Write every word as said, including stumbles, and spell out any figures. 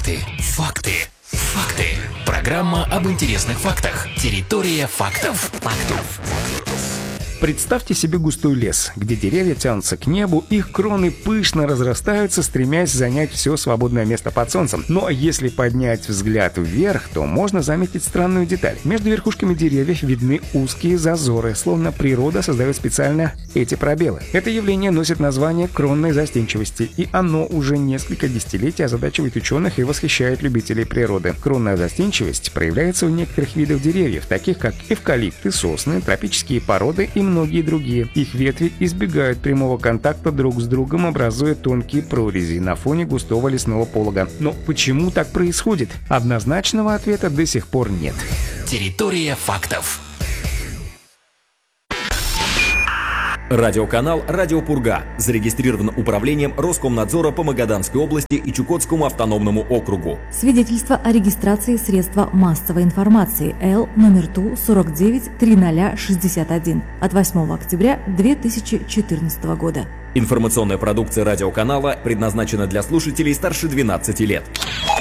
Факты, факты, факты. Программа об интересных фактах. Территория фактов. Фактов. Представьте себе густой лес, где деревья тянутся к небу, их кроны пышно разрастаются, стремясь занять все свободное место под солнцем. Но если поднять взгляд вверх, то можно заметить странную деталь. Между верхушками деревьев видны узкие зазоры, словно природа создает специально эти пробелы. Это явление носит название кронной застенчивости, и оно уже несколько десятилетий озадачивает ученых и восхищает любителей природы. Кронная застенчивость проявляется у некоторых видов деревьев, таких как эвкалипты, сосны, тропические породы и многие другие. Их ветви избегают прямого контакта друг с другом, образуя тонкие прорези на фоне густого лесного полога. Но почему так происходит? Однозначного ответа до сих пор нет. Территория фактов. Радиоканал «Радио Пурга» зарегистрирован управлением Роскомнадзора по Магаданской области и Чукотскому автономному округу. Свидетельство о регистрации средства массовой информации Л номер Ту сорок девять триста шестьдесят один от восьмого октября две тысячи четырнадцатого года. Информационная продукция радиоканала предназначена для слушателей старше двенадцати лет.